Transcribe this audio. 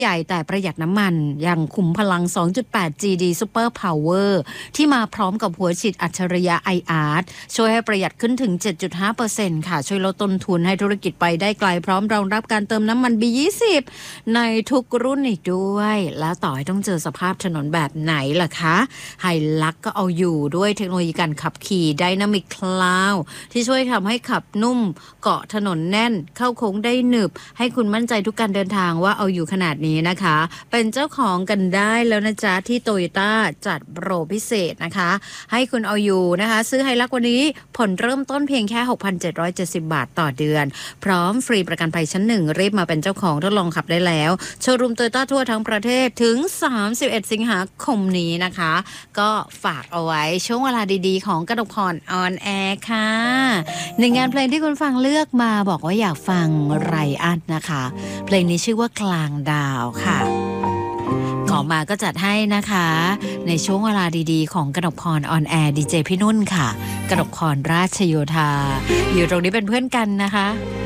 ใหญ่แต่ประหยัดน้ำมันอย่างขุมพลัง 2.8 GD Super Power ที่มาพร้อมกับหัวฉีดอัจฉริยะ iArt ช่วยให้ประหยัดขึ้นถึง 7.5% ค่ะช่วยลดต้นทุนให้ธุรกิจไปได้ไกลพร้อมรองรับการเติมน้ำมัน B20 ในทุกรุ่นอีกด้วยแล้วต่อให้ต้องเจอสภาพถนนแบบไหนล่ะคะไฮลักก็เอาอยู่ด้วยเทคโนโลยีการขับขี่ Dynamic Cloud ที่ช่วยทำให้ขับนุ่มเกาะถนนแน่นเข้าโค้งได้หนึบให้คุณมั่นใจทุกการเดินทางว่าเอาอยู่ขนาดนี้นะคะเป็นเจ้าของกันได้แล้วนะจ๊ะที่ Toyota จัดโปรพิเศษนะคะให้คุณเอาอยู่นะคะซื้อไฮลักวันนี้ผลเริ่มต้นเพียงแค่ 6,770 บาทต่อเดือนพร้อมฟรีประกันภัยชั้นหนึ่งรีบมาเป็นเจ้าของทดลองขับได้แล้วโชว์รูม Toyota ทั่วทั้งประเทศถึง31 สิงหาคมนี้นะคะก็ฝากเอาไว้ช่วงเวลาดีๆของกนกพรออนแอร์ค่ะในงานเพลงที่คุณฟังเลือกมาบอกว่าอยากฟังไรอันนะคะเพลงนี้ชื่อว่ากลางดาวค่ะขอมาก็จัดให้นะคะในช่วงเวลาดีๆของกนกพรออนแอร์ดีเจพี่นุ่นค่ะกนกพรราชโยธาอยู่ตรงนี้เป็นเพื่อนกันนะคะ